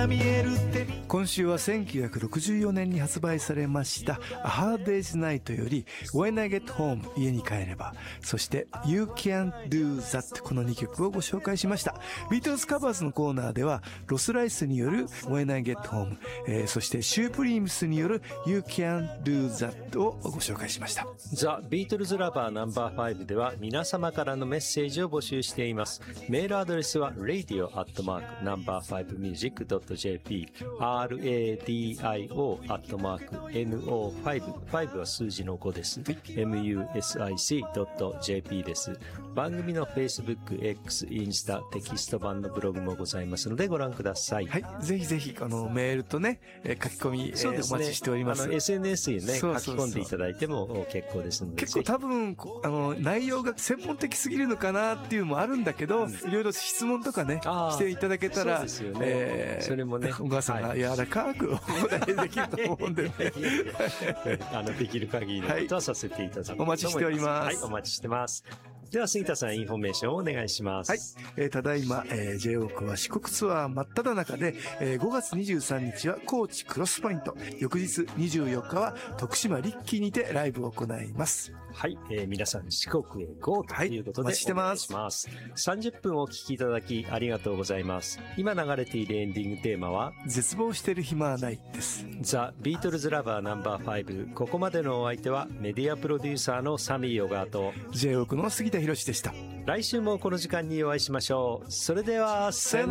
が見えるって今週は1964年に発売されましたA Hard Day's Night より When I Get Home 家に帰れば、そして You Can't Do That この2曲をご紹介しました。ビートルズカバーズのコーナーではロスライスによる When I Get Home、そしてシュープリームスによる You Can't Do That をご紹介しました。 ザ・ビートルズラバーナンバー5では皆様からのメッセージを募集しています。メールアドレスは radio@no5music.jp radio@no5 は数字の5です。music.jp です。番組の Facebook、X、インスタ、テキスト版のブログもございますのでご覧ください。 はい。ぜひぜひ、メールとね、書き込み、 そうですね、 お待ちしております。 SNS にね、書き込んでいただいても結構ですので。 結構多分、内容が専門的すぎるのかなっていうのもあるんだけど、いろいろ質問とかね、していただけたら、 そうですよね。それもね、 小川さんが柔らかくお答えできると思うんでね。 できる限りのことはさせていただきます。 お待ちしております。 はい、お待ちしてます。では杉田さん、インフォメーションをお願いします。 はい。ただいま、J-WALK は四国ツアー真っ只中で、5月23日は高知クロスポイント、翌日24日は徳島リッキーにてライブを行います。 はい、皆さん四国へ GO ということで、お待ちしてます。 30分お聞きいただきありがとうございます。今流れているエンディングテーマは絶望してる暇はないです。 ザ・ビートルズラバーナンバー5。ここまでのお相手はメディアプロデューサーのサミー小川と J-WALK の杉田博でした。 来週もこの時間にお会いしましょう。それではさよなら。